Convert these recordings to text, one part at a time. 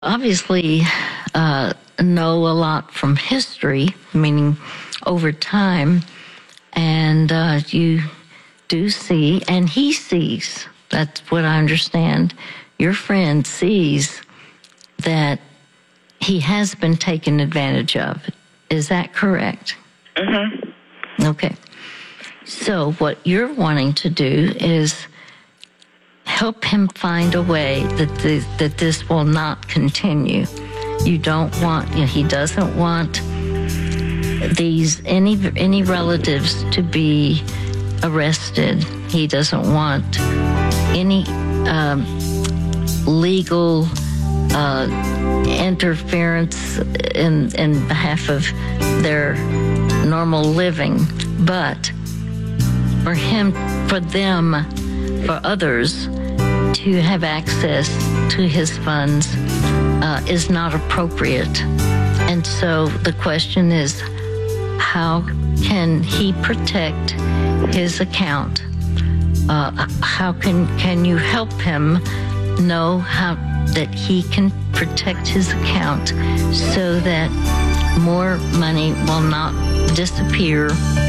obviously know a lot from history, meaning over time, and you do see, and he sees, that's what I understand, your friend sees that he has been taken advantage of. Is that correct? Mm-hmm. Okay. So what you're wanting to do is help him find a way that this will not continue. You don't want, he doesn't want any relatives to be arrested. He doesn't want any legal interference in behalf of their normal living. But for others to have access to his funds is not appropriate. And so the question is, how can he protect his account? How can you help him know how that he can protect his account so that more money will not disappear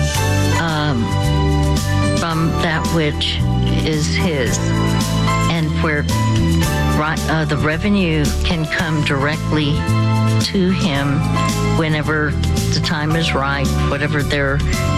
from that which is his, and where the revenue can come directly to him whenever the time is right, whatever their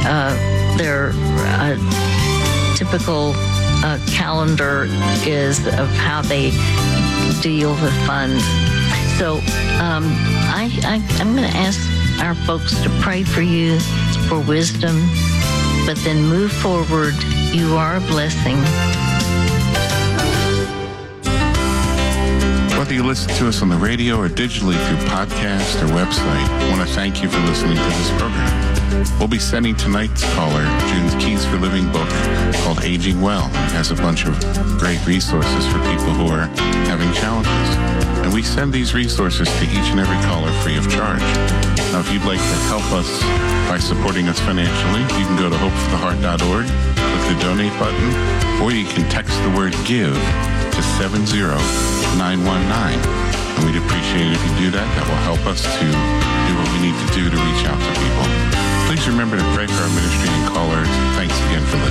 typical calendar is of how they deal with funds. So I'm going to ask our folks to pray for you for wisdom, but then move forward. You are a blessing. Whether you listen to us on the radio or digitally through podcast or website, I want to thank you for listening to this program. We'll be sending tonight's caller June's Keys for Living book called Aging Well. It has a bunch of great resources for people who are having challenges. And we send these resources to each and every caller free of charge. Now, if you'd like to help us by supporting us financially, you can go to hopefortheheart.org, click the donate button, or you can text the word GIVE to 70919. And we'd appreciate it if you do that. That will help us to do what we need to do to reach out to people. Please remember to pray for our ministry and callers. Thanks again for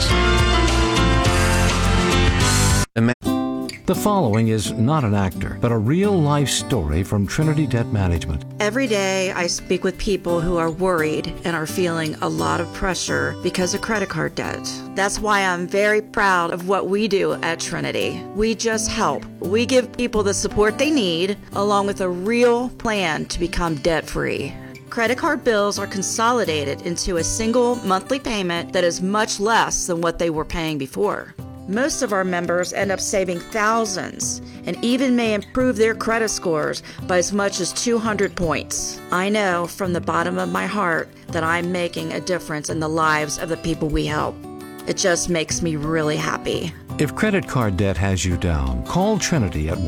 listening. The following is not an actor, but a real-life story from Trinity Debt Management. Every day I speak with people who are worried and are feeling a lot of pressure because of credit card debt. That's why I'm very proud of what we do at Trinity. We just help. We give people the support they need, along with a real plan to become debt-free. Credit card bills are consolidated into a single monthly payment that is much less than what they were paying before. Most of our members end up saving thousands and even may improve their credit scores by as much as 200 points. I know from the bottom of my heart that I'm making a difference in the lives of the people we help. It just makes me really happy. If credit card debt has you down, call Trinity at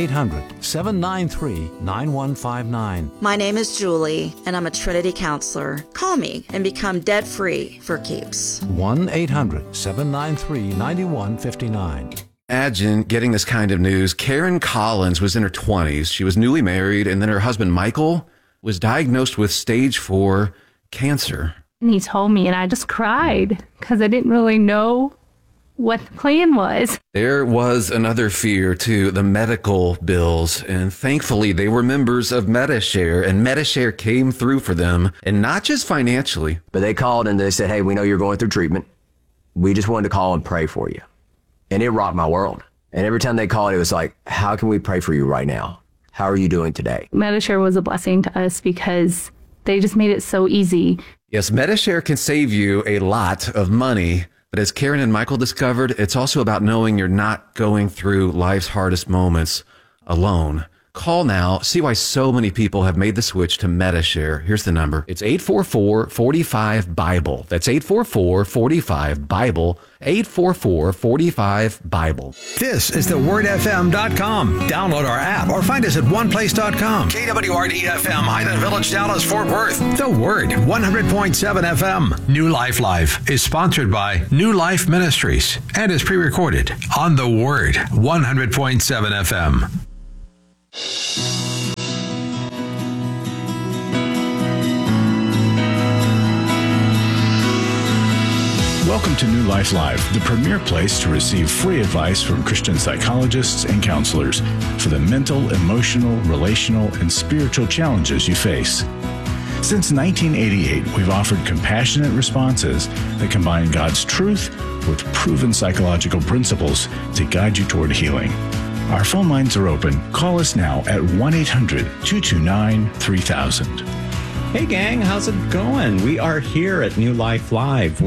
1-800-793-9159. My name is Julie, and I'm a Trinity counselor. Call me and become debt-free for keeps. 1-800-793-9159. Imagine getting this kind of news. Karen Collins was in her 20s. She was newly married, and then her husband, Michael, was diagnosed with stage 4 cancer. And he told me, and I just cried because I didn't really know what the plan was. There was another fear, too, the medical bills. And thankfully, they were members of Medi-Share, and Medi-Share came through for them, and not just financially. But they called and they said, hey, we know you're going through treatment. We just wanted to call and pray for you. And it rocked my world. And every time they called, it was like, how can we pray for you right now? How are you doing today? Medi-Share was a blessing to us because they just made it so easy. Yes, Medi-Share can save you a lot of money. But as Karen and Michael discovered, it's also about knowing you're not going through life's hardest moments alone. Call now. See why so many people have made the switch to Medi-Share. Here's the number. It's 844-45-BIBLE. That's 844-45-BIBLE. 844-45-BIBLE. This is thewordfm.com. Download our app or find us at oneplace.com. KWRD-FM, Highland Village, Dallas, Fort Worth. The Word, 100.7 FM. New Life Live is sponsored by New Life Ministries and is pre-recorded on The Word, 100.7 FM. Welcome to New Life Live, the premier place to receive free advice from Christian psychologists and counselors for the mental, emotional, relational, and spiritual challenges you face. Since 1988, we've offered compassionate responses that combine God's truth with proven psychological principles to guide you toward healing. Our phone lines are open. Call us now at 1-800-229-3000. Hey gang, how's it going? We are here at New Life Live.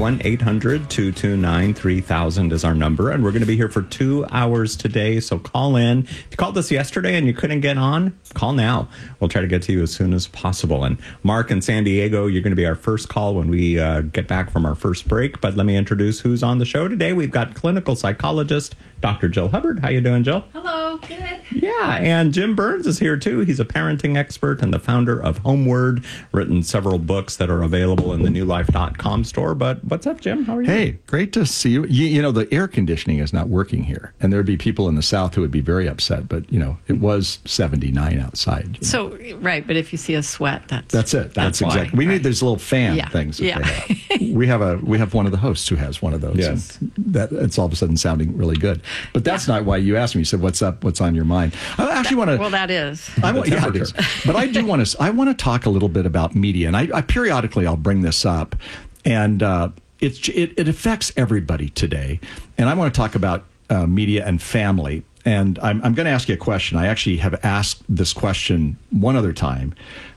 1-800-229-3000 is our number, and we're going to be here for 2 hours today, so call in. If you called us yesterday and you couldn't get on, call now. We'll try to get to you as soon as possible. And Mark in San Diego, you're going to be our first call when we get back from our first break, but let me introduce who's on the show today. We've got clinical psychologist Dr. Jill Hubbard. How you doing, Jill? Hello, good. Yeah, and Jim Burns is here too. He's a parenting expert and the founder of Homeward, written several books that are available in the newlife.com store. But what's up, Jim? How are you? Hey, great to see you. You know, the air conditioning is not working here, and there'd be people in the South who would be very upset, but, you know, it was 79 outside. So, right, but if you see a sweat, that's it. That's why, exactly. We need these little fan things. That yeah. they have. We have one of the hosts who has one of those. Yes. That it's all of a sudden sounding really good. But that's not why you asked me. You said, "What's up? What's on your mind?" I actually want to. Well, that is. It is. But I do want to. I want to talk a little bit about media, and I periodically I'll bring this up, and it affects everybody today. And I want to talk about media and family. And I'm going to ask you a question. I actually have asked this question one other time,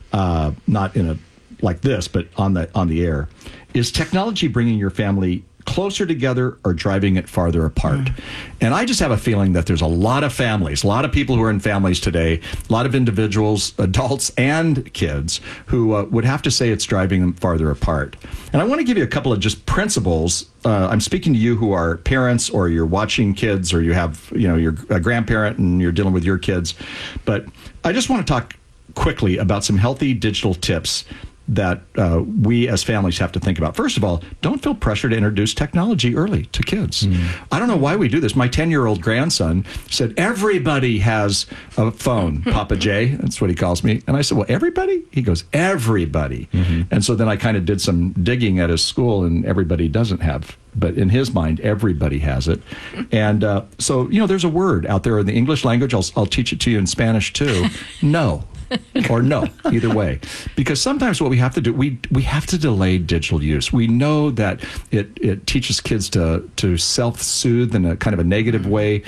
not in a like this, but on the air. Is technology bringing your family closer together or driving it farther apart? And I just have a feeling that there's a lot of families, a lot of people who are in families today, a lot of individuals, adults and kids, who would have to say it's driving them farther apart. And I want to give you a couple of just principles. I'm speaking to you who are parents, or you're watching kids, or you have, you're a grandparent and you're dealing with your kids. But I just want to talk quickly about some healthy digital tips that we as families have to think about. First of all, don't feel pressure to introduce technology early to kids. I don't know why we do this. My 10-year-old grandson said, everybody has a phone, Papa J. That's what he calls me. And I said, well, everybody? He goes, everybody. And so then I kind of did some digging at his school, and everybody doesn't have. But in his mind, everybody has it. And so, there's a word out there in the English language. I'll teach it to you in Spanish, too. No. Or no, either way. Because sometimes what we have to do, we have to delay digital use. We know that it teaches kids to self-soothe in a kind of a negative way.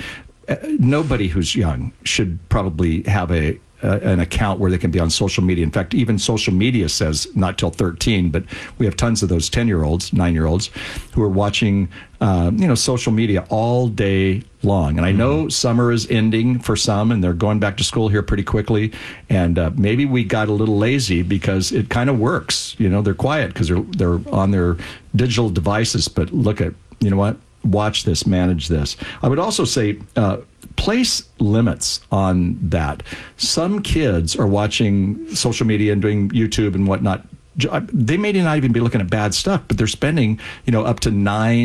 Nobody who's young should probably have an account where they can be on social media. In fact, even social media says not till 13, but we have tons of those 10-year-olds, 9-year-olds who are watching, social media all day long. And I know summer is ending for some, and they're going back to school here pretty quickly. And maybe we got a little lazy because it kind of works. They're quiet because they're on their digital devices. But look at, watch this, manage this. I would also say, place limits on that. Some kids are watching social media and doing YouTube and whatnot. They may not even be looking at bad stuff, but they're spending, up to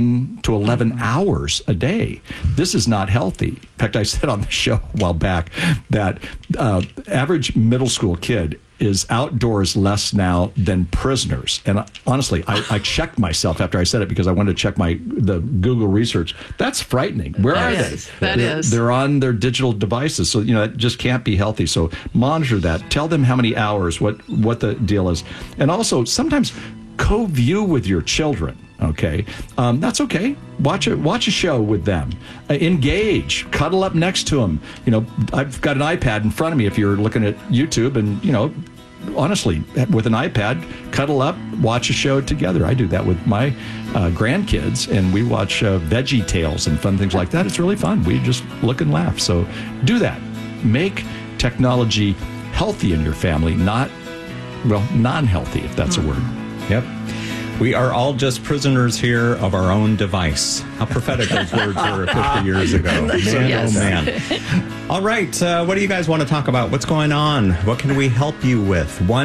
9 to 11 hours a day. This is not healthy. In fact, I said on the show a while back that average middle school kid is outdoors less now than prisoners. And honestly, I checked myself after I said it because I wanted to check the Google research. That's frightening. Where are they? They're on their digital devices. So, that just can't be healthy. So monitor that. Tell them how many hours, what the deal is. And also, sometimes co-view with your children. Okay, that's okay. Watch a show with them. Engage. Cuddle up next to them. I've got an iPad in front of me if you're looking at YouTube, and honestly, with an iPad, cuddle up, watch a show together. I do that with my grandkids, and we watch Veggie Tales and fun things like that. It's really fun. We just look and laugh. So do that. Make technology healthy in your family, not non-healthy, if that's a word. Yep. We are all just prisoners here of our own device. How prophetic those words were 50 years ago. Man, yes. Oh, man. All right. What do you guys want to talk about? What's going on? What can we help you with?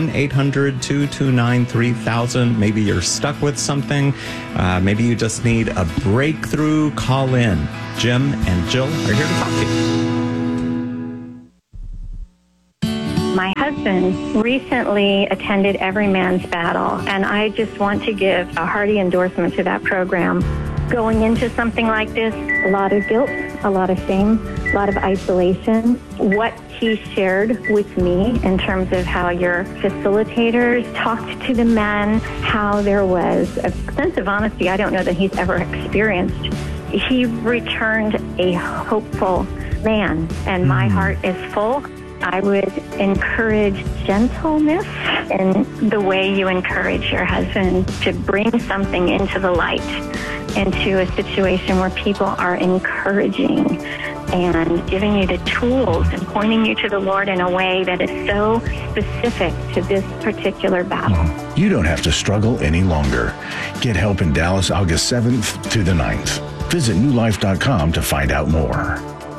1-800-229-3000. Maybe you're stuck with something. Maybe you just need a breakthrough. Call in. Jim and Jill are here to talk to you. My husband recently attended Every Man's Battle, and I just want to give a hearty endorsement to that program. going into something like this, a lot of guilt, a lot of shame, a lot of isolation. What he shared with me in terms of how your facilitators talked to the men, how there was a sense of honesty I don't know that he's ever experienced. He returned a hopeful man, and my heart is full. I would encourage gentleness in the way you encourage your husband to bring something into the light, into a situation where people are encouraging and giving you the tools and pointing you to the Lord in a way that is so specific to this particular battle. You don't have to struggle any longer. Get help in Dallas August 7th to the 9th. Visit newlife.com to find out more.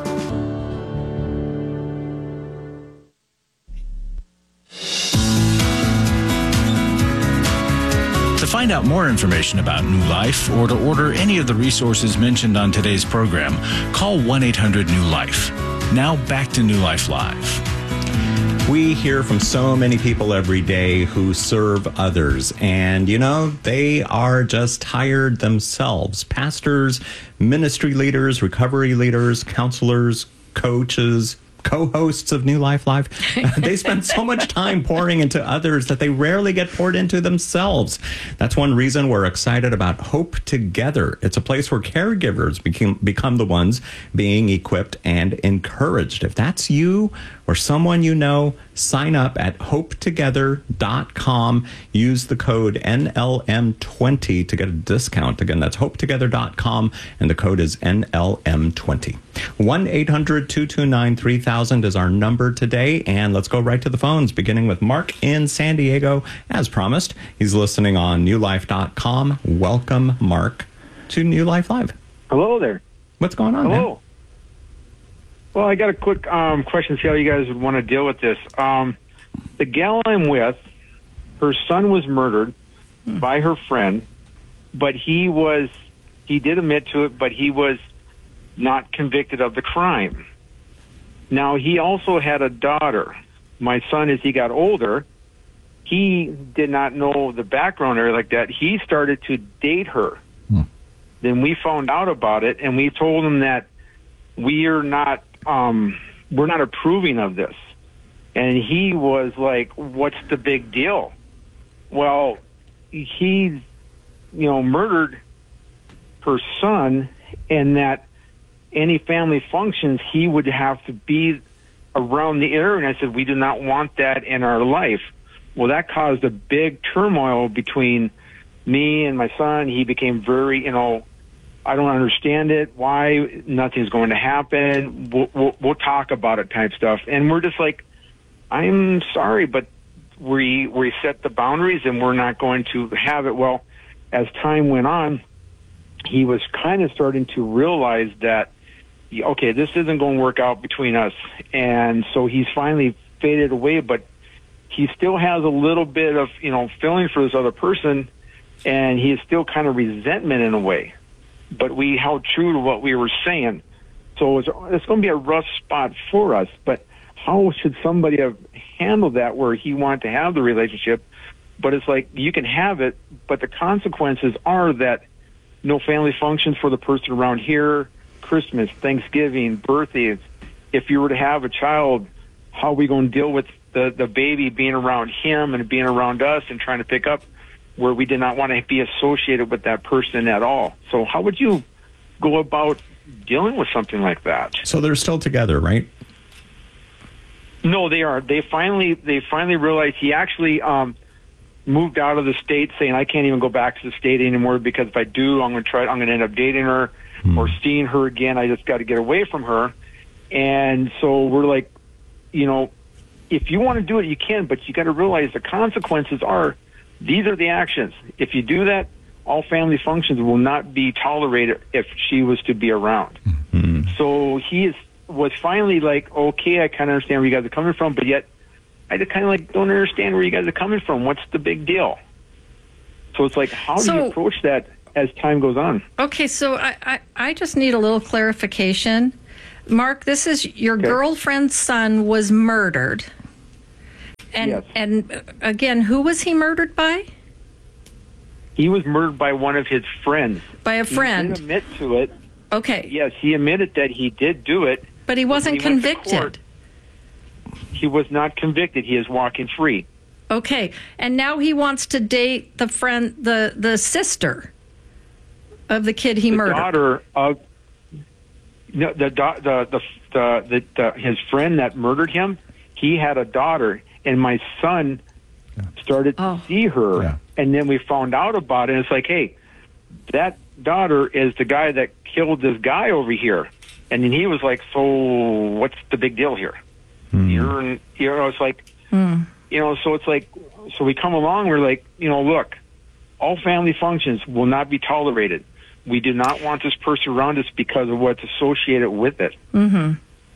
To find out more information about New Life or to order any of the resources mentioned on today's program, call 1-800-NEW-LIFE. Now back to New Life Live. We hear from so many people every day who serve others, and they are just tired themselves. Pastors, ministry leaders, recovery leaders, counselors, coaches, co-hosts of New Life Live. They spend so much time pouring into others that they rarely get poured into themselves. That's one reason we're excited about Hope Together. It's a place where caregivers become the ones being equipped and encouraged. If that's you or someone you know, sign up at hopetogether.com. Use the code NLM20 to get a discount. Again, that's hopetogether.com, and the code is NLM20. 1-800-229-3000 is our number today, and let's go right to the phones, beginning with Mark in San Diego. As promised, he's listening on newlife.com. Welcome, Mark, to New Life Live. Hello there. What's going on, Hello. man? Well, I got a quick question to see how you guys would want to deal with this. The gal I'm with, her son was murdered by her friend, but he did admit to it, but he was not convicted of the crime. Now, he also had a daughter. My son, as he got older, he did not know the background or like that. He started to date her. Then we found out about it, and we told him that we're not approving of this. And he was like, what's the big deal? Well, he, murdered her son, and that any family functions, he would have to be around the area. And I said, we do not want that in our life. Well, that caused a big turmoil between me and my son. He became very, I don't understand it. Why? Nothing's going to happen. We'll talk about it type stuff. And we're just like, I'm sorry, but we set the boundaries and we're not going to have it. Well, as time went on, he was kind of starting to realize that, okay, this isn't going to work out between us. And so he's finally faded away, but he still has a little bit of, feeling for this other person, and he is still kind of resentment in a way. But we held true to what we were saying. So it's going to be a rough spot for us, but how should somebody have handled that where he wanted to have the relationship, but it's like you can have it, but the consequences are that no family functions for the person around here, Christmas, Thanksgiving, birthdays. If you were to have a child, how are we going to deal with the baby being around him and being around us and trying to pick up where we did not want to be associated with that person at all? So how would you go about dealing with something like that? So they're still together, right? No, they are. They finally realized he actually moved out of the state, saying, I can't even go back to the state anymore because if I do, I'm going to end up dating her or seeing her again. I just got to get away from her. And so we're like, if you want to do it, you can, but you got to realize the consequences are, these are the actions. If you do that, all family functions will not be tolerated if she was to be around. Mm-hmm. So he was finally like, okay, I kind of understand where you guys are coming from, but yet I just kind of don't understand where you guys are coming from. What's the big deal? So it's like, how do you approach that as time goes on? Okay, so I just need a little clarification. Mark, this is your girlfriend's son was murdered. And yes. And again, who was he murdered by? He was murdered by one of his friends. By a friend? He did admit to it. Okay. Yes, he admitted that he did do it. But he wasn't convicted. He was not convicted. He is walking free. Okay. And now he wants to date the friend, the sister of the kid he murdered. Daughter of his friend that murdered him. He had a daughter, and my son started to see her, and then we found out about it. And it's like, hey, that daughter is the guy that killed this guy over here. And then he was like, so what's the big deal here? It's like, so it's like, so we come along, we're like, look, all family functions will not be tolerated. We do not want this person around us because of what's associated with it. Mm-hmm.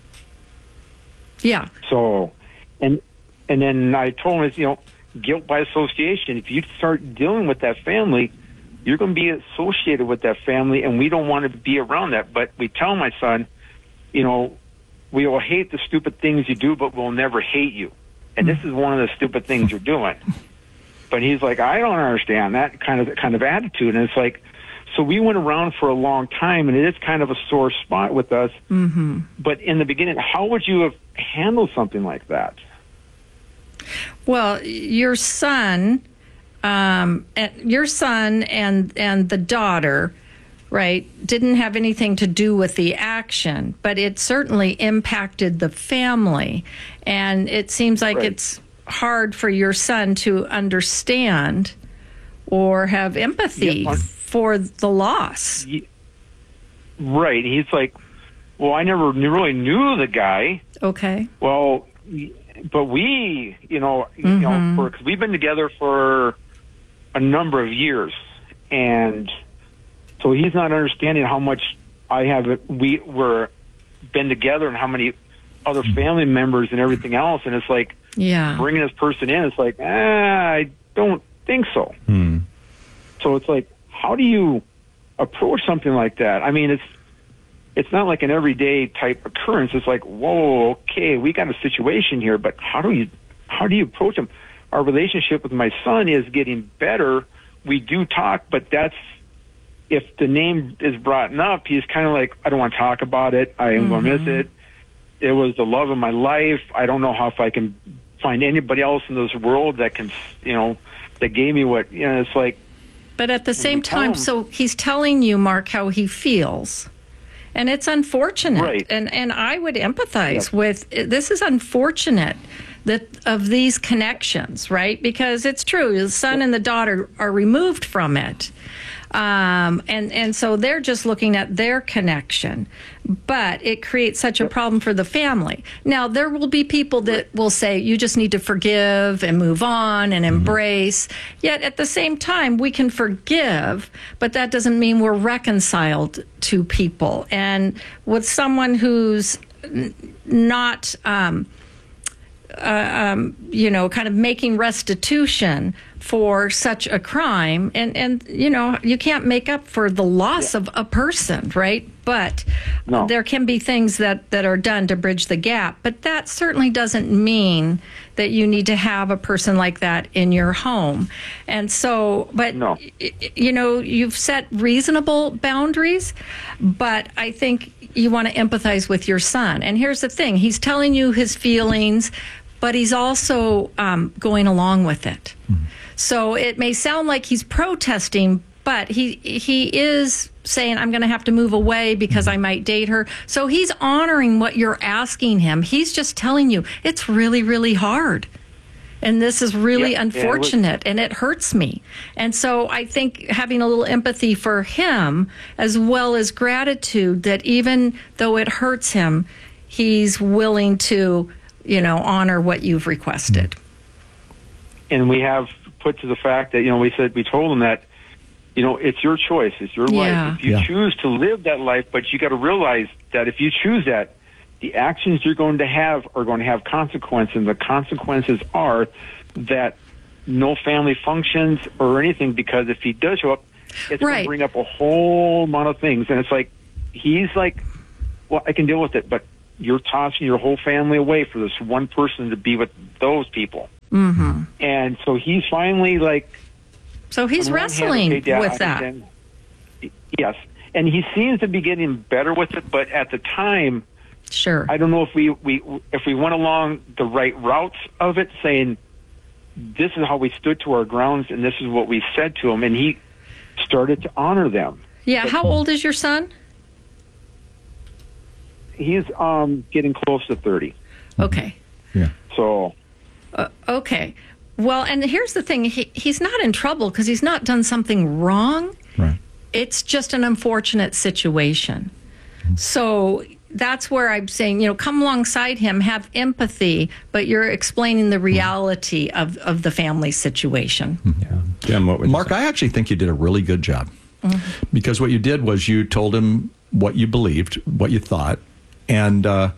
Yeah. So, and then I told him, guilt by association. If you start dealing with that family, you're going to be associated with that family, and we don't want to be around that. But we tell my son, we will hate the stupid things you do, but we'll never hate you. And this is one of the stupid things you're doing. But he's like, I don't understand that kind of attitude. And it's like, so we went around for a long time, and it is kind of a sore spot with us. Mm-hmm. But in the beginning, how would you have handled something like that? Well, your son and the daughter, right, didn't have anything to do with the action, but it certainly impacted the family. And it seems like it's hard for your son to understand or have empathy for the loss. Right. He's like, well, I never really knew the guy. Okay. Well, but we, because we've been together for a number of years, and so he's not understanding how much we were been together and how many other family members and everything else. And it's like, bringing this person in, it's like, I don't think so. So it's like, how do you approach something like that? I mean, it's not like an everyday type occurrence. It's like, whoa, okay, we got a situation here, but how do you approach them? Our relationship with my son is getting better. We do talk, but if the name is brought up, he's kind of like, I don't want to talk about it. I am going to miss it. It was the love of my life. I don't know if I can find anybody else in this world that can, that gave me what, it's like. But at the same time, so he's telling you, Mark, how he feels. And it's unfortunate. Right. And I would empathize with, this is unfortunate of these connections, right? Because it's true, the son and the daughter are removed from it. And so they're just looking at their connection, but it creates such a problem for the family. Now, there will be people that will say, you just need to forgive and move on and embrace. Yet at the same time, we can forgive, but that doesn't mean we're reconciled to people. And with someone who's not, kind of making restitution for such a crime, and you can't make up for the loss of a person, right? But there can be things that are done to bridge the gap. But that certainly doesn't mean that you need to have a person like that in your home. And so, but you've set reasonable boundaries, but I think you want to empathize with your son. And here's the thing: he's telling you his feelings, but he's also going along with it. So it may sound like he's protesting, but he is saying, I'm going to have to move away because I might date her. So he's honoring what you're asking him. He's just telling you, it's really, really hard. And this is really unfortunate, and it hurts me. And so I think having a little empathy for him, as well as gratitude that even though it hurts him, he's willing to honor what you've requested. And we have put to the fact that, we told him that, it's your choice. It's your life. If you choose to live that life, but you got to realize that if you choose that, the actions you're going to have are going to have consequences. And the consequences are that no family functions or anything, because if he does show up, it's going to bring up a whole amount of things. And it's like, he's like, well, I can deal with it, but you're tossing your whole family away for this one person to be with those people. Mm-hmm. And so he's finally like, So he's on one wrestling hand, okay, Dad, with I that. understand. Yes, and he seems to be getting better with it. But at the time, sure, I don't know if we went along the right routes of it, saying this is how we stood to our grounds and this is what we said to him, and he started to honor them. Yeah. How old is your son? He's getting close to 30. Okay. Yeah. So. Okay. Well, and here's the thing. He's not in trouble because he's not done something wrong. Right. It's just an unfortunate situation. So that's where I'm saying, come alongside him, have empathy, but you're explaining the reality of the family situation. Yeah. Jim, what would Mark, I actually think you did a really good job. Because what you did was you told him what you believed, what you thought, and I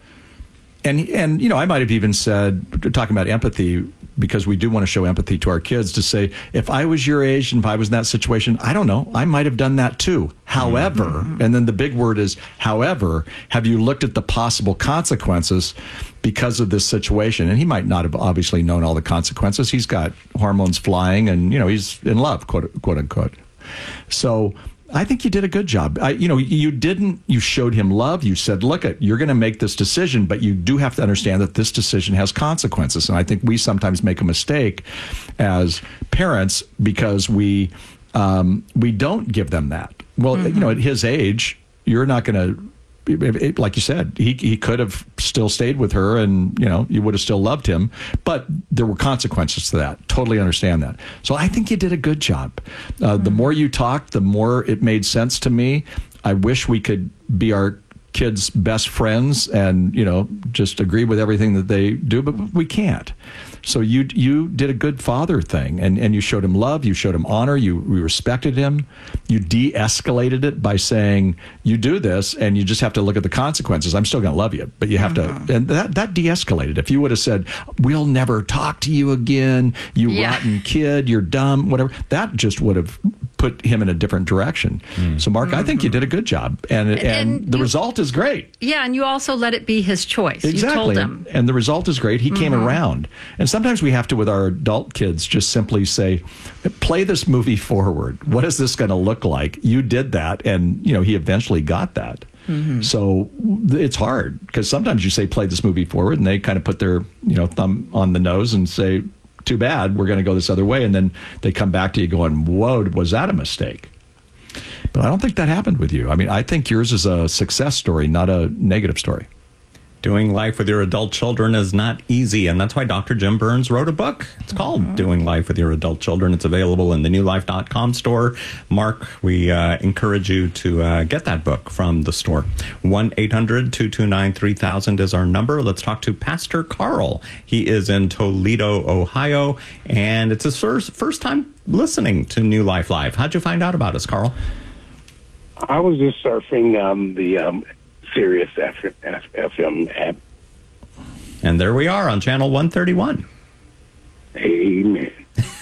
might have even said, talking about empathy, because we do want to show empathy to our kids, to say, if I was your age and if I was in that situation, I don't know, I might have done that too. However, and then the big word is however, have you looked at the possible consequences because of this situation? And he might not have obviously known all the consequences. He's got hormones flying and, he's in love, quote unquote. So I think you did a good job. You showed him love. You said, look, you're going to make this decision, but you do have to understand that this decision has consequences. And I think we sometimes make a mistake as parents because we don't give them that. Well, at his age, you're not going to, like you said, he could have still stayed with her and, you would have still loved him, but there were consequences to that. Totally understand that. So I think you did a good job. The more you talked, the more it made sense to me. I wish we could be our kids' best friends and, just agree with everything that they do, but we can't. So you did a good father thing, and you showed him love, you showed him honor, you respected him, you de-escalated it by saying, you do this, and you just have to look at the consequences. I'm still going to love you, but you have to, and that de-escalated. If you would have said, we'll never talk to you again, you rotten kid, you're dumb, whatever, that just would have put him in a different direction. So, Mark, I think you did a good job, and the result is great. Yeah, and you also let it be his choice. Exactly. You told him. And the result is great. He came around. And sometimes we have to, with our adult kids, just simply say, play this movie forward. What is this going to look like? You did that, and, he eventually got that. So it's hard, because sometimes you say, play this movie forward, and they kind of put their, thumb on the nose and say, too bad, we're going to go this other way. And then they come back to you going, whoa, was that a mistake? But I don't think that happened with you. I mean, I think yours is a success story, not a negative story. Doing life with your adult children is not easy, and that's why Dr. Jim Burns wrote a book. It's called Doing Life with Your Adult Children. It's available in the newlife.com store. Mark, we encourage you to get that book from the store. 1-800-229-3000 is our number. Let's talk to Pastor Carl. He is in Toledo, Ohio, and it's his first time listening to New Life Live. How'd you find out about us, Carl? I was just surfing the Sirius FM app. And there we are on channel 131. Amen.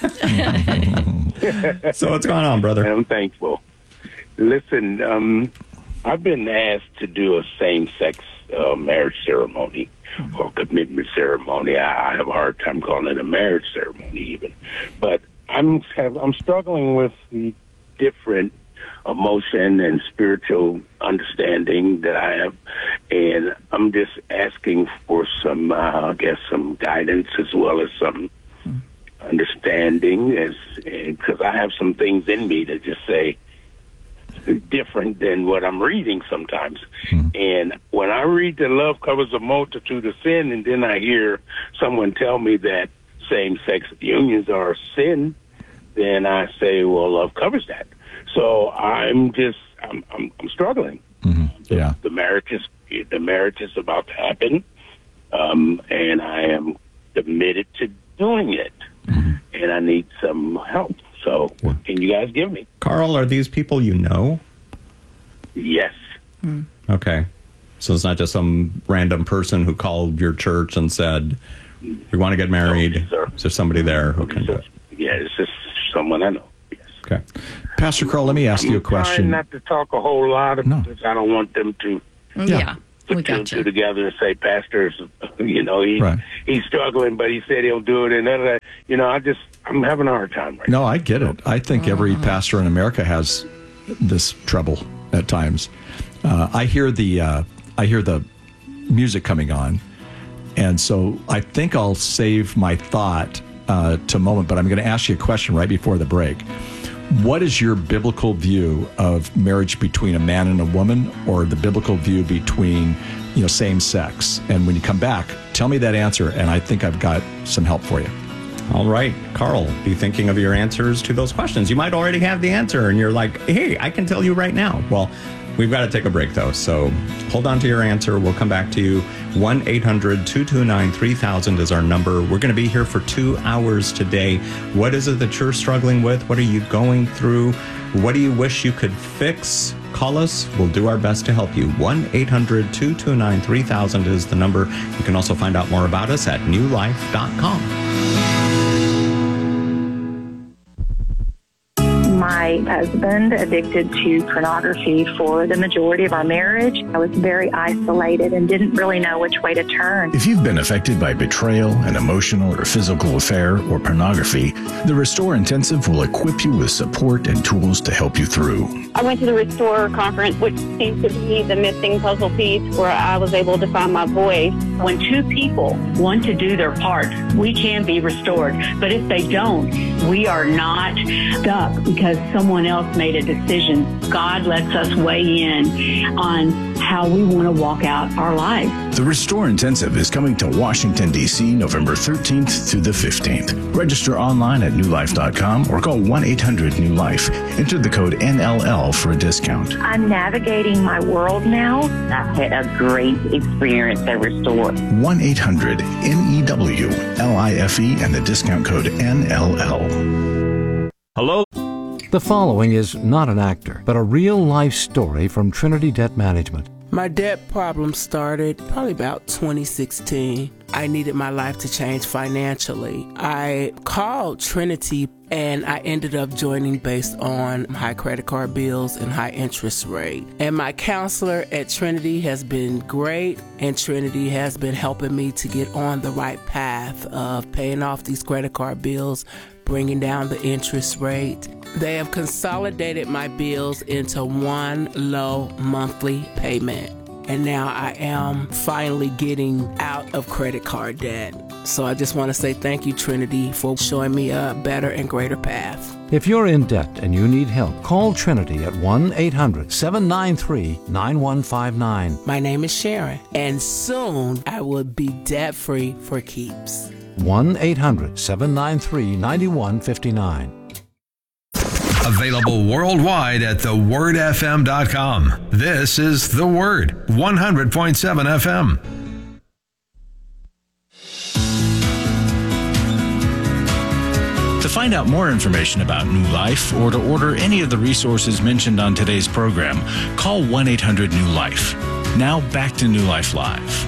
So what's going on, brother? I'm thankful. Listen, I've been asked to do a same-sex marriage ceremony or commitment ceremony. I have a hard time calling it a marriage ceremony even. But I'm struggling with the different emotion and spiritual understanding that I have, and I'm just asking for some, some guidance as well as some understanding, because I have some things in me that just say different than what I'm reading sometimes. And when I read that love covers a multitude of sin, and then I hear someone tell me that same-sex unions are sin, then I say, well, love covers that. So I'm struggling. Yeah. The marriage is about to happen, and I am committed to doing it, and I need some help. So what can you guys give me? Carl, are these people you know? Yes. Okay. So it's not just some random person who called your church and said, we want to get married. No, is there somebody there who can do it? Yeah, it's just someone I know. Okay. Pastor Carl, let me ask you a question. I'm trying not to talk a whole lot because I don't want them to put two and two together and say, Pastor's, he's struggling, but he said he'll do it. And then, I'm having a hard time right now. No, I get it. I think every pastor in America has this trouble at times. I hear the music coming on, and so I think I'll save my thought to a moment, but I'm going to ask you a question right before the break. What is your biblical view of marriage between a man and a woman, or the biblical view between, same sex? And when you come back, tell me that answer, and I think I've got some help for you. All right, Carl, be thinking of your answers to those questions. You might already have the answer, and you're like, hey, I can tell you right now. Well, we've got to take a break, though, so hold on to your answer. We'll come back to you. 1-800-229-3000 is our number. We're going to be here for 2 hours today. What is it that you're struggling with? What are you going through? What do you wish you could fix? Call us. We'll do our best to help you. 1-800-229-3000 is the number. You can also find out more about us at newlife.com. My husband addicted to pornography for the majority of our marriage. I was very isolated and didn't really know which way to turn. If you've been affected by betrayal, an emotional or physical affair, or pornography, the Restore Intensive will equip you with support and tools to help you through. I went to the Restore conference, which seems to be the missing puzzle piece where I was able to find my voice. When two people want to do their part, we can be restored. But if they don't, we are not stuck because someone else made a decision. God lets us weigh in on how we want to walk out our lives. The Restore Intensive is coming to Washington, D.C. November 13th to the 15th. Register online at newlife.com or call 1-800-NEW-LIFE. Enter the code NLL for a discount. I'm navigating my world now. I've had a great experience at Restore. 1-800-NEWLIFE and the discount code NLL. Hello? The following is not an actor, but a real-life story from Trinity Debt Management. My debt problem started probably about 2016. I needed my life to change financially. I called Trinity and I ended up joining based on high credit card bills and high interest rate. And my counselor at Trinity has been great, and Trinity has been helping me to get on the right path of paying off these credit card bills, bringing down the interest rate. They have consolidated my bills into one low monthly payment. And now I am finally getting out of credit card debt. So I just want to say thank you, Trinity, for showing me a better and greater path. If you're in debt and you need help, call Trinity at 1-800-793-9159. My name is Sharon, and soon I will be debt-free for keeps. 1-800-793-9159. Available worldwide at thewordfm.com. This is The Word, 100.7 FM. To find out more information about New Life or to order any of the resources mentioned on today's program, call 1-800-NEW-LIFE. Now back to New Life Live.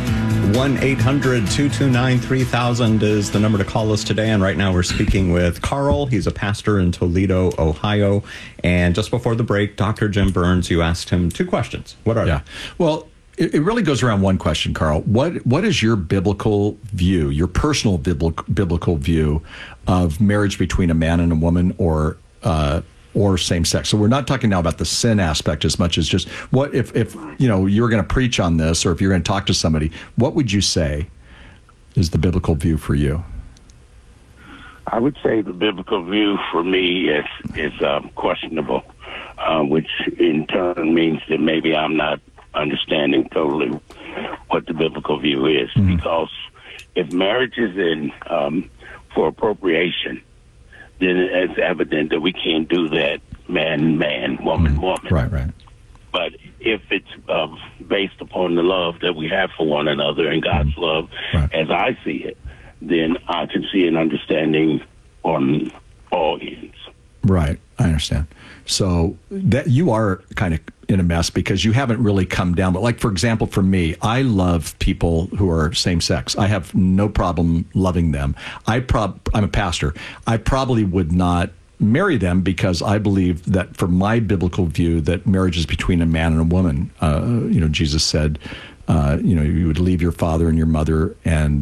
1-800-229-3000 is the number to call us today. And right now we're speaking with Carl. He's a pastor in Toledo, Ohio. And just before the break, Dr. Jim Burns, you asked him two questions. What are they? Well, it really goes around one question, Carl. What is your biblical view, your personal biblical view of marriage between a man and a woman or same sex? So we're not talking now about the sin aspect as much as just what if you were going to preach on this, or if you're going to talk to somebody, what would you say is the biblical view for you? I would say the biblical view for me is questionable, which in turn means that maybe I'm not understanding totally what the biblical view is. Mm-hmm. Because if marriage is in for appropriation, then it's evident that we can't do that man, woman. Right. But if it's based upon the love that we have for one another and God's love, as I see it, then I can see an understanding on all ends. Right, I understand. So that you are kind of in a mess because you haven't really come down. But like, for example, for me, I love people who are same sex. I have no problem loving them. I'm a pastor. I probably would not marry them because I believe that, from my biblical view, that marriage is between a man and a woman. Jesus said, you would leave your father and your mother and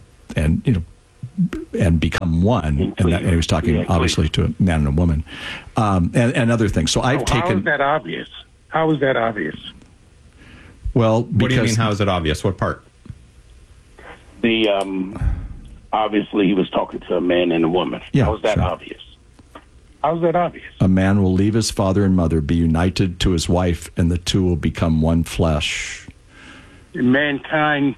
become one. And he was talking obviously to a man and a woman, and other things. So I've taken. How is that obvious? How is that obvious? Well, what do you mean? How is it obvious? What part? Obviously he was talking to a man and a woman. Yeah, how is that sure. obvious? How is that obvious? A man will leave his father and mother, be united to his wife, and the two will become one flesh. Mankind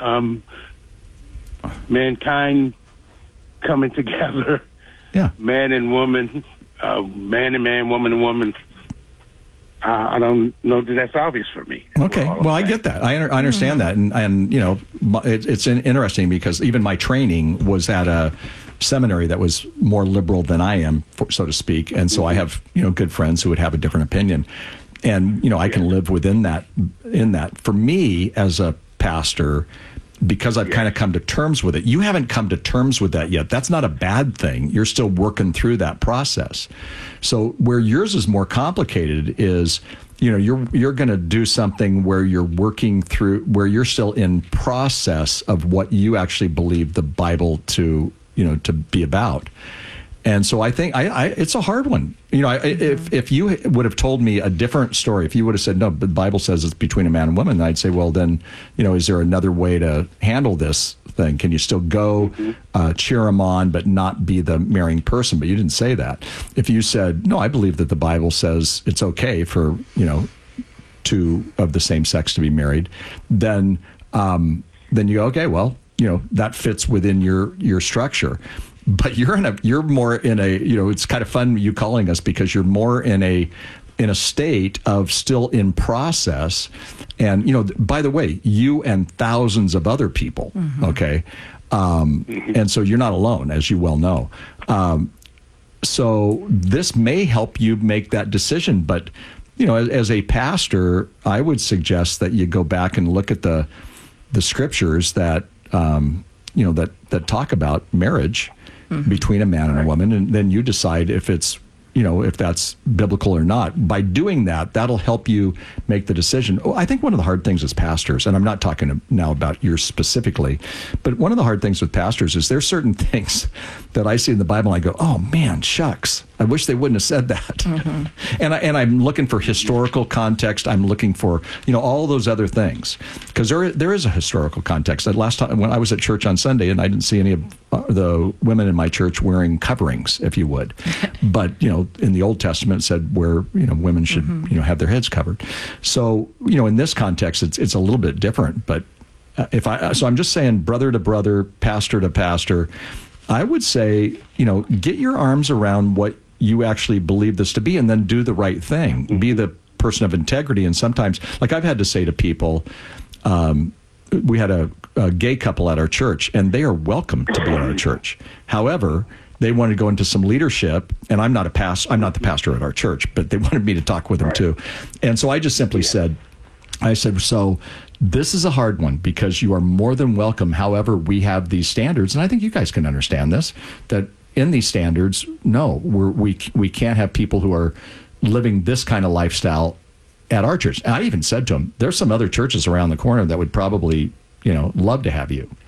coming together. Yeah. Man and woman, man and man, woman and woman. I don't know that that's obvious for me. Okay, well, I get that. I understand that, and it's interesting because even my training was at a seminary that was more liberal than I am, so to speak, and so I have good friends who would have a different opinion, and I can live within that. In that, for me as a pastor, because I've kind of come to terms with it. You haven't come to terms with that yet. That's not a bad thing. You're still working through that process. So where yours is more complicated is, you're going to do something where you're working through, where you're still in process of what you actually believe the Bible to be about. And so I think it's a hard one. If you would have told me a different story, if you would have said, no, the Bible says it's between a man and woman, I'd say, well, then, is there another way to handle this thing? Can you still go cheer them on, but not be the marrying person? But you didn't say that. If you said, no, I believe that the Bible says it's okay for, two of the same sex to be married, then you go, okay, well, that fits within your structure. But you're more in a, it's kind of fun you calling us because you're more in a state of still in process. And, by the way, you and thousands of other people, okay? And so you're not alone, as you well know. So this may help you make that decision. But, as a pastor, I would suggest that you go back and look at the scriptures that, that talk about marriage between a man and a woman, and then you decide if it's, if that's biblical or not. By doing that, that'll help you make the decision. I think one of the hard things as pastors, and I'm not talking now about yours specifically, but one of the hard things with pastors is there's certain things that I see in the Bible and I go, oh man, shucks, I wish they wouldn't have said that. And I'm looking for historical context. I'm looking for, all those other things, because there is a historical context. Last time when I was at church on Sunday, and I didn't see any of the women in my church wearing coverings, if you would. But, in the Old Testament it said where, women should, have their heads covered. So, in this context, it's a little bit different. But so I'm just saying, brother to brother, pastor to pastor, I would say, get your arms around what you actually believe this to be, and then do the right thing. Be the person of integrity. And sometimes, like I've had to say to people, we had a gay couple at our church, and they are welcome to be at our church. However, they wanted to go into some leadership, and I'm not the pastor at our church, but they wanted me to talk with them too. And so I just simply said, so this is a hard one because you are more than welcome. However, we have these standards, and I think you guys can understand this, that in these standards, no, we can't have people who are living this kind of lifestyle at our church. And I even said to them, there's some other churches around the corner that would probably, love to have you.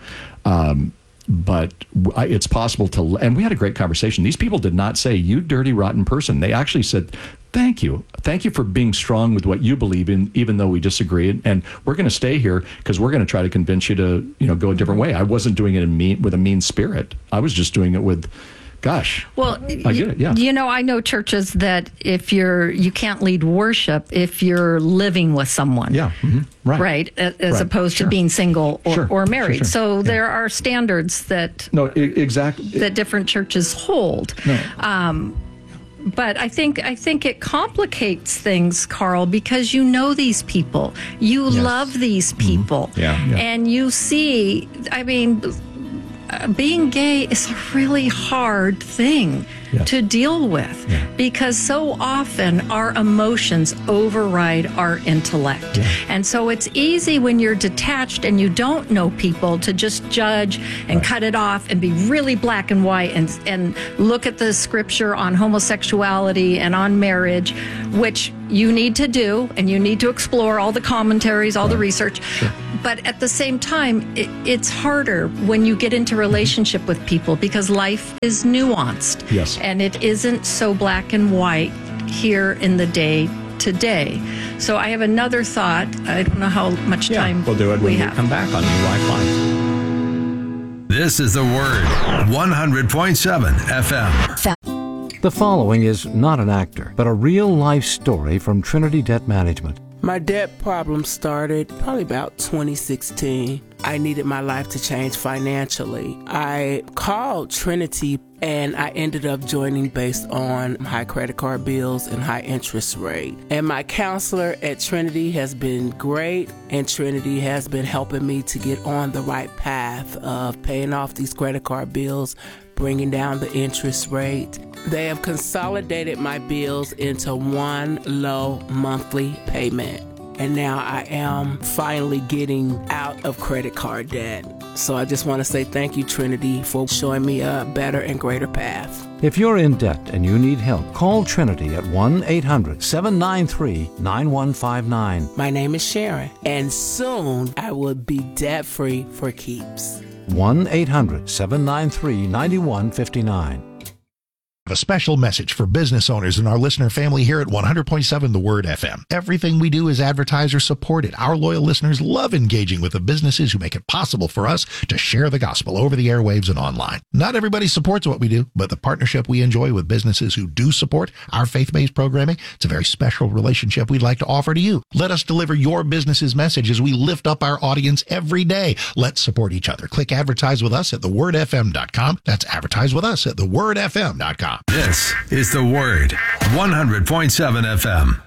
But it's possible to, and we had a great conversation. These people did not say, you dirty, rotten person. They actually said, thank you. Thank you for being strong with what you believe in, even though we disagree. And we're going to stay here because we're going to try to convince you to, go a different way. I wasn't doing it with a mean spirit. I was just doing it with, gosh. Well, I get it, yeah. I know churches that you can't lead worship if you're living with someone. Yeah, right. As opposed to being single or married. Sure. So there are standards that exactly that different churches hold. No. But I think it complicates things, Carl, because you know these people. You love these people. Yeah. And you see, being gay is a really hard thing to deal with because so often our emotions override our intellect. And so it's easy when you're detached and you don't know people to just judge and cut it off and be really black and white and look at the scripture on homosexuality and on marriage, which you need to do, and you need to explore all the commentaries, all the research. But at the same time, it's harder when you get into relationship with people because life is nuanced. Yes. And it isn't so black and white here in the day today. So I have another thought. I don't know how much time we'll do it when we come back on New Life Live. This is The Word, 100.7 FM. The following is not an actor, but a real-life story from Trinity Debt Management. My debt problem started probably about 2016. I needed my life to change financially. I called Trinity and I ended up joining based on high credit card bills and high interest rate. And my counselor at Trinity has been great, and Trinity has been helping me to get on the right path of paying off these credit card bills, bringing down the interest rate. They have consolidated my bills into one low monthly payment. And now I am finally getting out of credit card debt. So I just want to say thank you, Trinity, for showing me a better and greater path. If you're in debt and you need help, call Trinity at 1-800-793-9159. My name is Sharon, and soon I will be debt-free for keeps. 1-800-793-9159. A special message for business owners and our listener family here at 100.7 The Word FM. Everything we do is advertiser supported. Our loyal listeners love engaging with the businesses who make it possible for us to share the gospel over the airwaves and online. Not everybody supports what we do, but the partnership we enjoy with businesses who do support our faith-based programming, it's a very special relationship we'd like to offer to you. Let us deliver your business's message as we lift up our audience every day. Let's support each other. Click advertise with us at thewordfm.com. That's advertise with us at thewordfm.com. This is The Word, 100.7 FM.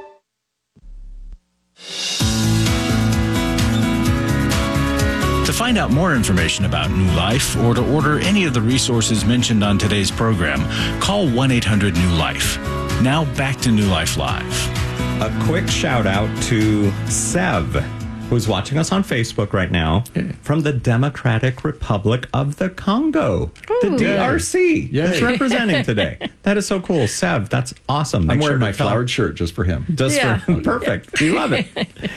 To find out more information about New Life or to order any of the resources mentioned on today's program, call 1-800-NEW-LIFE. Now back to New Life Live. A quick shout out to Sev, who's watching us on Facebook right now from the Democratic Republic of the Congo, the DRC. It's representing today. That is so cool. Sev, that's awesome. I'm wearing my flowered shirt just for him. Perfect. We love it.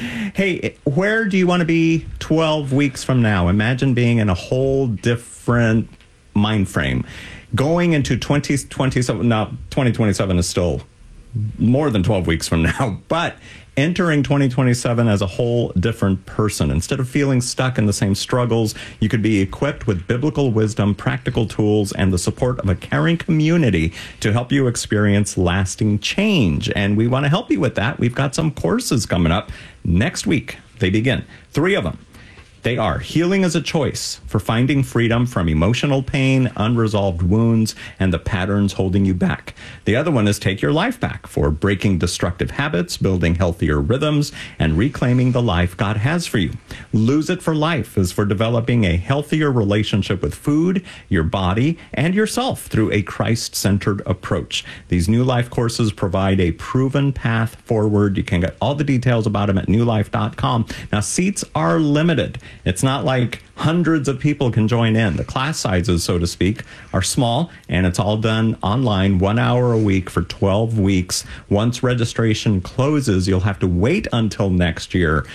Hey, where do you want to be 12 weeks from now? Imagine being in a whole different mind frame. Going into 2027, now 2027 is still more than 12 weeks from now, but entering 2027 as a whole different person. Instead of feeling stuck in the same struggles, you could be equipped with biblical wisdom, practical tools, and the support of a caring community to help you experience lasting change. And we want to help you with that. We've got some courses coming up next week. They begin. 3 of them. They are Healing as a Choice for finding freedom from emotional pain, unresolved wounds, and the patterns holding you back. The other one is Take Your Life Back for breaking destructive habits, building healthier rhythms, and reclaiming the life God has for you. Lose It for Life is for developing a healthier relationship with food, your body, and yourself through a Christ-centered approach. These New Life courses provide a proven path forward. You can get all the details about them at newlife.com. Now, seats are limited. It's not like hundreds of people can join in. The class sizes, so to speak, are small, and it's all done online, 1 hour a week for 12 weeks. Once registration closes, you'll have to wait until next year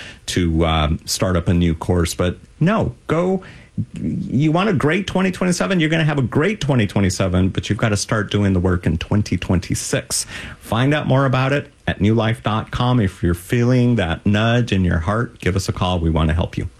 to start up a new course. But no, go. You want a great 2027, you're going to have a great 2027, but you've got to start doing the work in 2026. Find out more about it at newlife.com. If you're feeling that nudge in your heart, give us a call. We want to help you.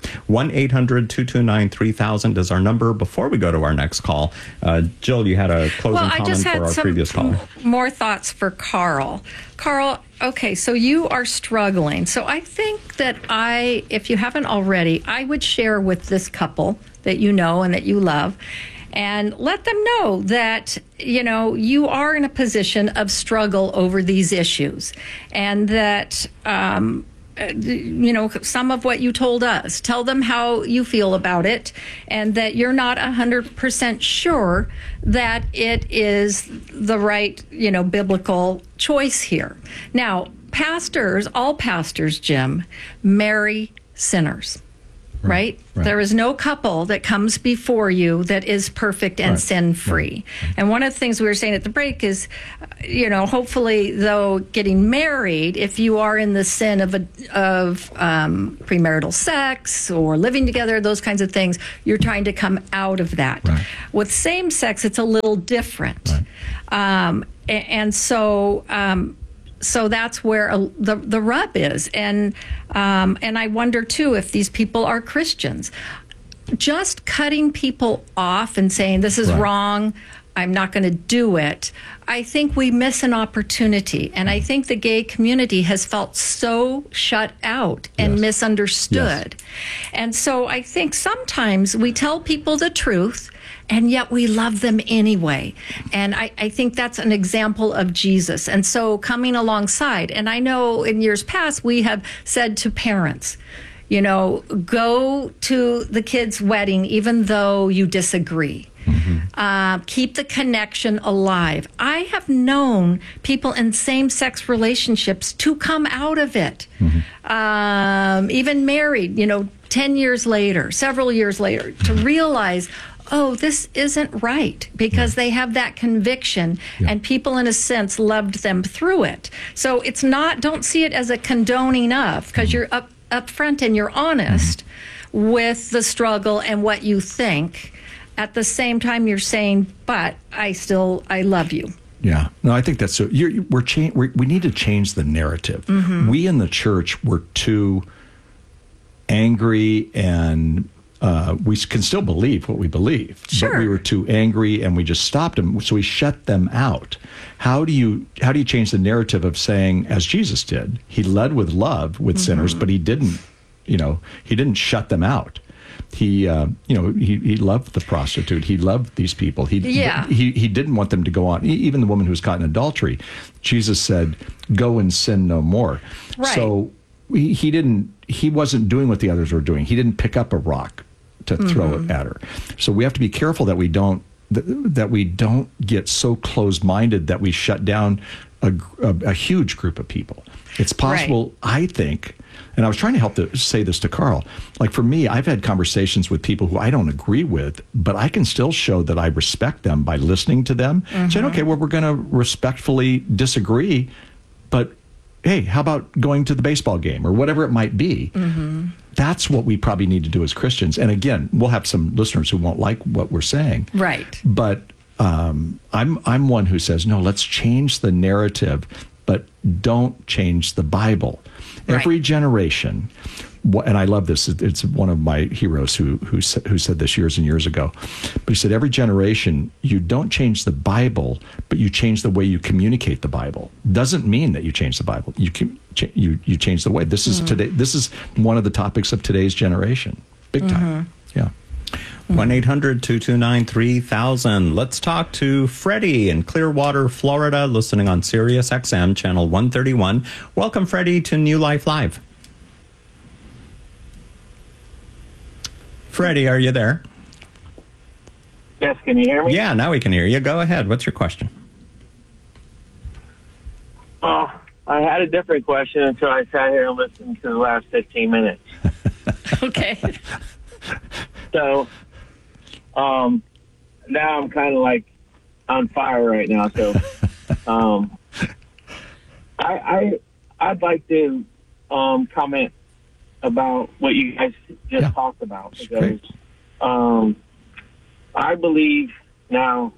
1-800-229-3000 is our number. Before we go to our next call, Jill, you had a closing comment for our previous caller. More thoughts for Carl. Carl, okay, so you are struggling. So I think that if you haven't already, I would share with this couple that you know and that you love, and let them know that, you are in a position of struggle over these issues, and that some of what you told us. Tell them how you feel about it and that you're not 100% sure that it is the right, biblical choice here. Now, all pastors, Jim, marry sinners. Right? There is no couple that comes before you that is perfect and sin-free. And one of the things we were saying at the break is, hopefully, though, getting married, if you are in the sin of premarital sex or living together, those kinds of things, you're trying to come out of that. With same-sex, it's a little different. So that's where the rub is, and I wonder too if these people are Christians. Just cutting people off and saying this is wrong, I'm not going to do it. I think we miss an opportunity, and I think the gay community has felt so shut out and misunderstood. And so I think sometimes we tell people the truth, and yet we love them anyway. And I think that's an example of Jesus. And so coming alongside, and I know in years past we have said to parents, go to the kid's wedding even though you disagree. Keep the connection alive. I have known people in same-sex relationships to come out of it, even married, 10 years later, several years later, to realize, oh, this isn't right, because they have that conviction, and people, in a sense, loved them through it. So it's not, don't see it as a condoning of, because you're up front and you're honest with the struggle and what you think. At the same time, you're saying, but I love you. Yeah. No, I think that's so. We need to change the narrative. We in the church were too angry, and we can still believe what we believe. But we were too angry, and we just stopped them. So we shut them out. How do you change the narrative of saying, as Jesus did, he led with love with sinners, but he didn't shut them out. He loved the prostitute. He loved these people. He didn't want them to go on. Even the woman who was caught in adultery, Jesus said, "Go and sin no more." Right. So he wasn't doing what the others were doing. He didn't pick up a rock to throw it at her. So we have to be careful that we don't get so closed-minded that we shut down a huge group of people. It's possible, I think. And I was trying to help to say this to Carl. Like for me, I've had conversations with people who I don't agree with, but I can still show that I respect them by listening to them. Saying, okay, well, we're going to respectfully disagree, but hey, how about going to the baseball game or whatever it might be? That's what we probably need to do as Christians. And again, we'll have some listeners who won't like what we're saying. Right. But I'm one who says, no, let's change the narrative, but don't change the Bible. Every generation, and I love this, it's one of my heroes who said this years and years ago, but he said, every generation, you don't change the Bible, but you change the way you communicate the Bible. Doesn't mean that you change the Bible. You change the way. This is today. This is one of the topics of today's generation. Big time. Yeah. 1-800-229-3000. Let's talk to Freddie in Clearwater, Florida, listening on Sirius XM, channel 131. Welcome, Freddie, to New Life Live. Freddie, are you there? Yes, can you hear me? Yeah, now we can hear you. Go ahead. What's your question? I had a different question until I sat here and listened to the last 15 minutes. Okay. So, now I'm kind of like on fire right now. So, I'd like to comment about what you guys just talked about, because I believe now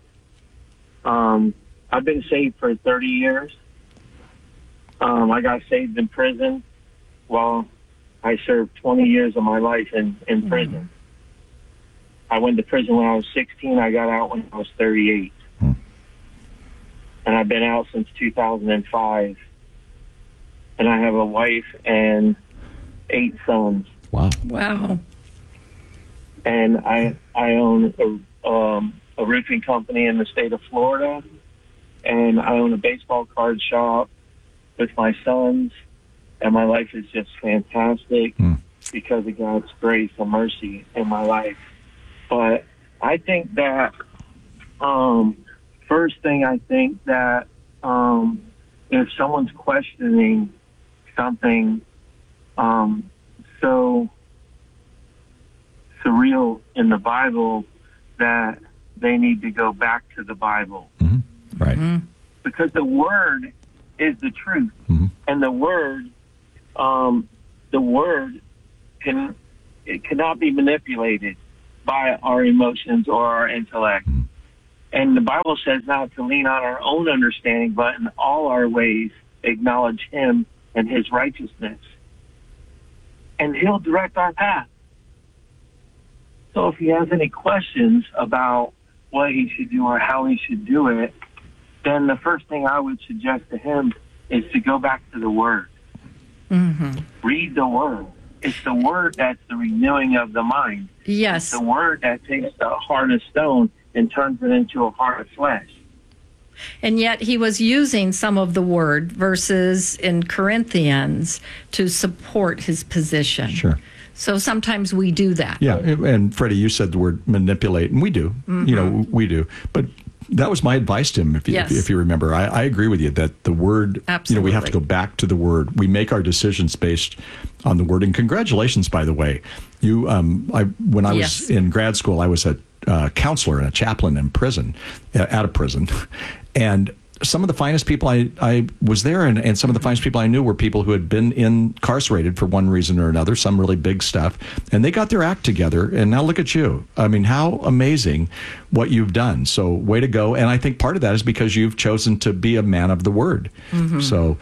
I've been saved for 30 years. I got saved in prison. Well, I served 20 years of my life in prison. I went to prison when I was 16. I got out when I was 38. And I've been out since 2005. And I have a wife and 8 sons. Wow. And I own a roofing company in the state of Florida. And I own a baseball card shop with my sons. and my life is just fantastic because of God's grace and mercy in my life. But I think that, first thing, I think that if someone's questioning something so surreal in the Bible, that they need to go back to the Bible. Right. Because the Word is the truth. And the Word cannot be manipulated by our emotions or our intellect. And the Bible says not to lean on our own understanding, but in all our ways acknowledge Him and His righteousness. And He'll direct our path. So if he has any questions about what he should do or how he should do it, then the first thing I would suggest to him is to go back to the Word. Read the Word. It's the Word that's the renewing of the mind. Yes. It's the Word that takes the heart of stone and turns it into a heart of flesh. And yet he was using some of the Word verses in Corinthians to support his position. Sure. So sometimes we do that. Yeah, and Freddie, you said the word manipulate, and we do. You know, we do. But that was my advice to him, if you remember. I agree with you that the Word, Absolutely. We have to go back to the Word. We make our decisions based on the Word. And congratulations, by the way. You, when I was in grad school, I was a counselor and a chaplain in prison, out of prison. And some of the finest people I was there, and some of the finest people I knew were people who had been incarcerated for one reason or another, some really big stuff, and they got their act together, and now look at you. I mean, how amazing what you've done. So way to go. And I think part of that is because you've chosen to be a man of the Word. So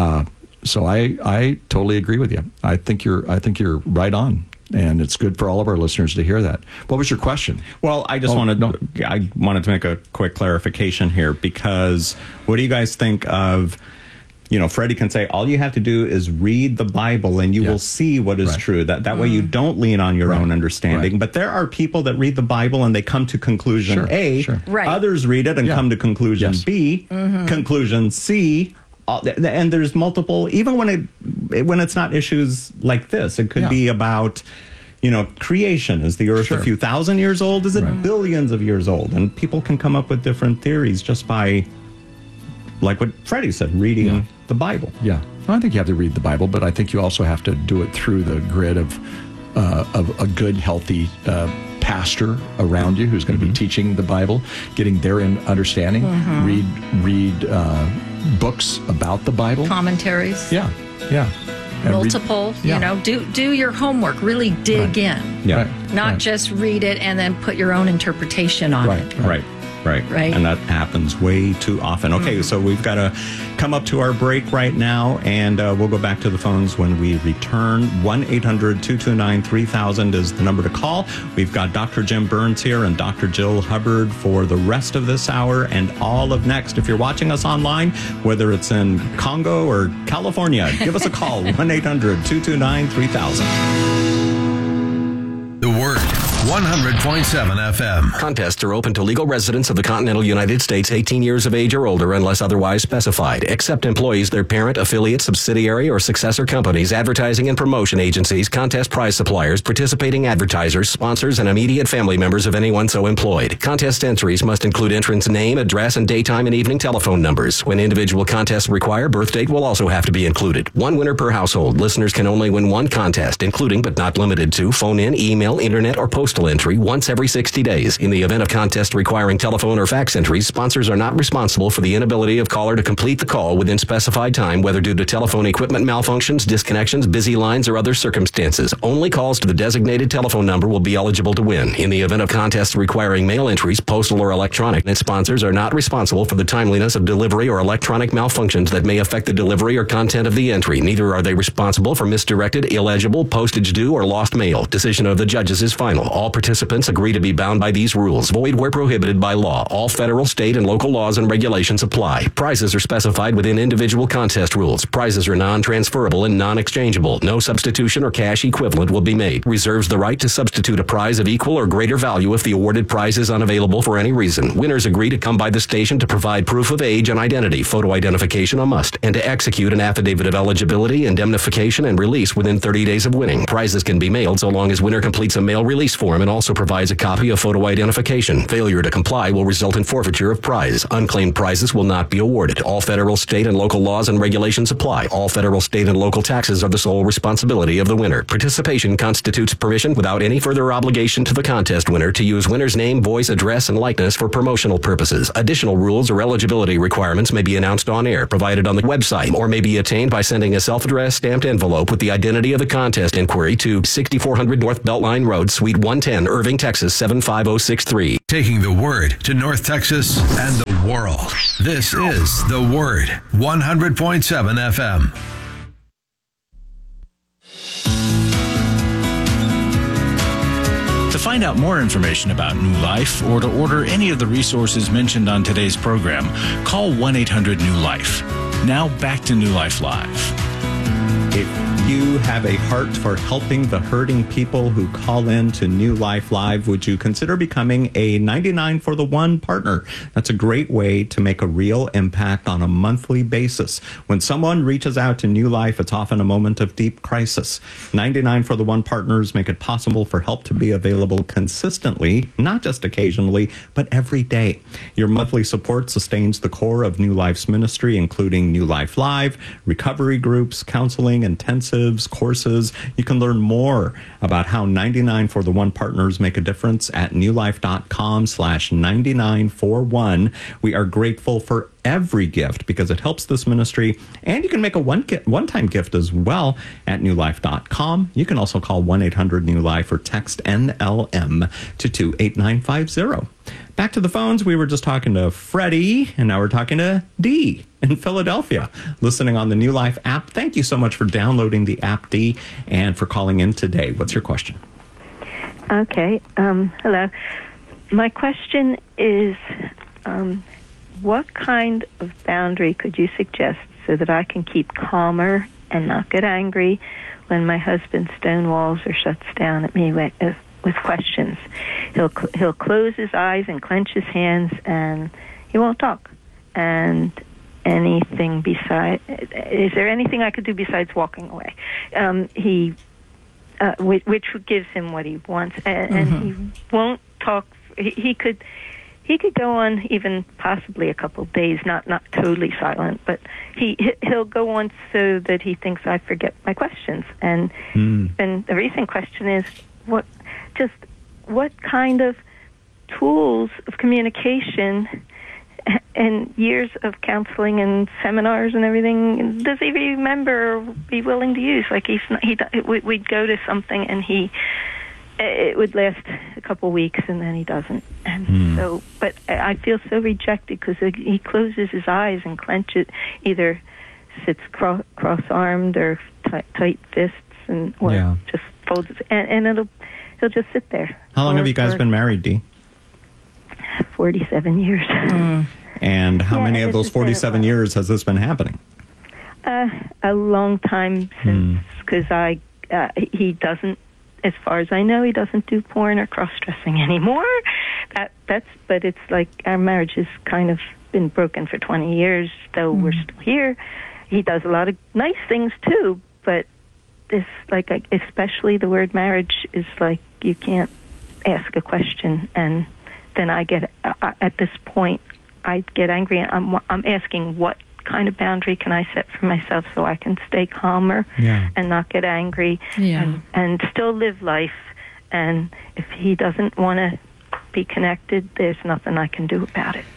I totally agree with you. I think you're right on. And it's good for all of our listeners to hear that. What was your question? Well, I just wanted to make a quick clarification here, because what do you guys think of, Freddie can say, all you have to do is read the Bible and you will see what is true. That way you don't lean on your own understanding. But there are people that read the Bible and they come to conclusion A. Others read it and come to conclusion B, conclusion C. And there's multiple, even when it's not issues like this, it could be about, creation. Is the earth a few thousand years old? Is it billions of years old? And people can come up with different theories just by, like what Freddie said, reading the Bible. Yeah. I think you have to read the Bible, but I think you also have to do it through the grid of a good, healthy pastor around you who's going to be teaching the Bible, getting their understanding. Read books about the Bible, commentaries. Yeah. And multiple. Do your homework. Really dig in. Not just read it and then put your own interpretation on it. Right. And that happens way too often. Okay, so we've got to come up to our break right now, and we'll go back to the phones when we return. 1-800-229-3000 is the number to call. We've got Dr. Jim Burns here and Dr. Jill Hubbard for the rest of this hour and all of next. If you're watching us online, whether it's in Congo or California, give us a call, 1-800-229-3000. The Word. 100.7 FM. Contests are open to legal residents of the continental United States 18 years of age or older unless otherwise specified, except employees, their parent, affiliate, subsidiary, or successor companies, advertising and promotion agencies, contest prize suppliers, participating advertisers, sponsors, and immediate family members of anyone so employed. Contest entries must include entrant's name, address, and daytime and evening telephone numbers. When individual contests require, birth date will also have to be included. One winner per household. Listeners can only win one contest, including but not limited to phone-in, email, internet, or postal entry once every 60 days. In the event of contest requiring telephone or fax entries, sponsors are not responsible for the inability of caller to complete the call within specified time, whether due to telephone equipment malfunctions, disconnections, busy lines, or other circumstances. Only calls to the designated telephone number will be eligible to win. In the event of contests requiring mail entries, postal or electronic, sponsors are not responsible for the timeliness of delivery or electronic malfunctions that may affect the delivery or content of the entry. Neither are they responsible for misdirected, illegible, postage due, or lost mail. Decision of the judges is final. All All participants agree to be bound by these rules, void where prohibited by law. All federal, state, and local laws and regulations apply. Prizes are specified within individual contest rules. Prizes are non-transferable and non-exchangeable. No substitution or cash equivalent will be made. Reserves the right to substitute a prize of equal or greater value if the awarded prize is unavailable for any reason. Winners agree to come by the station to provide proof of age and identity, photo identification a must, and to execute an affidavit of eligibility, indemnification, and release within 30 days of winning. Prizes can be mailed so long as winner completes a mail release form and also provides a copy of photo identification. Failure to comply will result in forfeiture of prize. Unclaimed prizes will not be awarded. All federal, state, and local laws and regulations apply. All federal, state, and local taxes are the sole responsibility of the winner. Participation constitutes permission without any further obligation to the contest winner to use winner's name, voice, address, and likeness for promotional purposes. Additional rules or eligibility requirements may be announced on air, provided on the website, or may be attained by sending a self-addressed stamped envelope with the identity of the contest inquiry to 6400 North Beltline Road, Suite 110, Irving, Texas 75063. Taking the Word to North Texas and the world. This is The Word, 100.7 FM. To find out more information about New Life or to order any of the resources mentioned on today's program, call 1-800-NEW-LIFE. Now back to New Life Live. If you have a heart for helping the hurting people who call in to New Life Live, would you consider becoming a 99 for the One partner? That's a great way to make a real impact on a monthly basis. When someone reaches out to New Life, it's often a moment of deep crisis. 99 for the One partners make it possible for help to be available consistently, not just occasionally, but every day. Your monthly support sustains the core of New Life's ministry, including New Life Live, recovery groups, counseling, intensives, courses. You can learn more about how 99 for the One partners make a difference at newlife.com/99for1. We are grateful for every gift because it helps this ministry, and you can make a one-time gift as well at newlife.com. You can also call 1-800-NEW-LIFE or text NLM to 28950. Back to the phones. We were just talking to Freddie, and now we're talking to Dee in Philadelphia, listening on the New Life app. Thank you so much for downloading the app, Dee, and for calling in today. What's your question? Okay. Hello. My question is, what kind of boundary could you suggest so that I can keep calmer and not get angry when my husband stonewalls or shuts down at me with questions? He'll close his eyes and clench his hands, and he won't talk. And is there anything I could do besides walking away? Which gives him what he wants, and he won't talk. He could go on even possibly a couple of days, not totally silent, but he'll go on so that he thinks I forget my questions. And the recent question is, what kind of tools of communication and years of counseling and seminars and everything does he remember or be willing to use? Like we'd go to something and it would last a couple of weeks and then he doesn't. And so, but I feel so rejected because he closes his eyes and clenches, either sits cross-armed or tight fists, or just folds his, and he'll just sit there. How long have you guys been married, Dee? 47 years. And how many of those 47 years has this been happening? A long time since, because he doesn't, as far as I know, he doesn't do porn or cross-dressing anymore. But it's like our marriage has kind of been broken for 20 years, though we're still here. He does a lot of nice things too, but this, especially the word marriage, is like you can't ask a question, and then I get at this point I get angry, and I'm asking what kind of boundary can I set for myself so I can stay calmer and not get angry and still live life. And if he doesn't want to be connected, there's nothing I can do about it.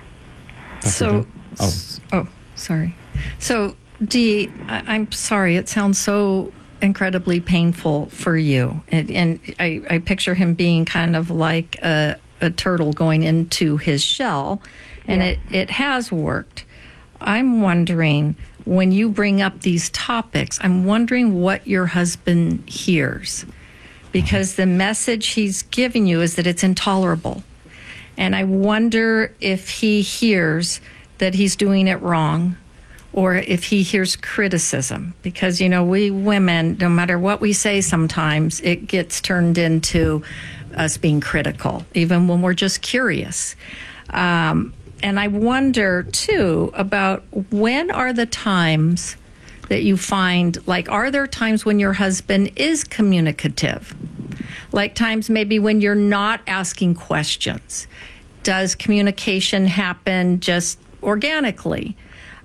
Sorry. So, Dee, I'm sorry. It sounds so incredibly painful for you. And I picture him being kind of like a turtle going into his shell, and it has worked. I'm wondering, when you bring up these topics, I'm wondering what your husband hears. because the message he's giving you is that it's intolerable. And I wonder if he hears that he's doing it wrong, or if he hears criticism. Because, you know, we women, no matter what we say sometimes, it gets turned into us being critical, even when we're just curious. And I wonder, too, about when are the times that you find, like, are there times when your husband is communicative? Like times maybe when you're not asking questions. Does communication happen just organically?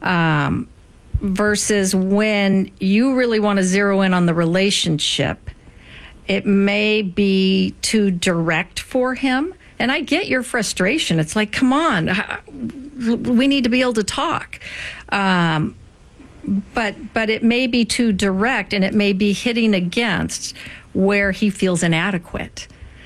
Versus when you really want to zero in on the relationship, it may be too direct for him. And I get your frustration. It's like, come on, we need to be able to talk. But it may be too direct, and it may be hitting against where he feels inadequate.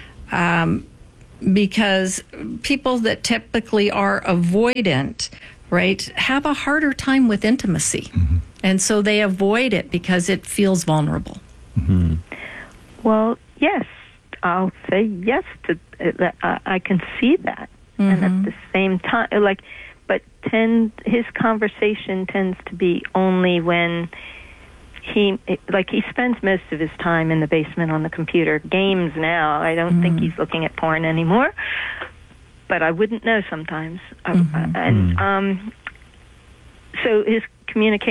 Because people that typically are avoidant, right, have a harder time with intimacy. Mm-hmm. And so they avoid it because it feels vulnerable. Mm-hmm. Well, yes, I'll say yes to that. I can see that. Mm-hmm. And at the same time, but his conversation tends to be only when he spends most of his time in the basement on the computer. Games now, I don't think he's looking at porn anymore, but I wouldn't know sometimes. So his communication